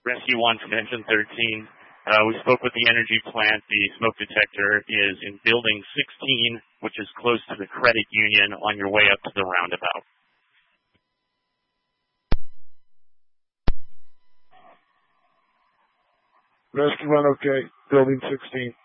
Rescue 1 from Engine 13. We spoke with the energy plant. The smoke detector is in Building 16, which is close to the credit union on your way up to the roundabout. Rescue 1, okay. Building 16.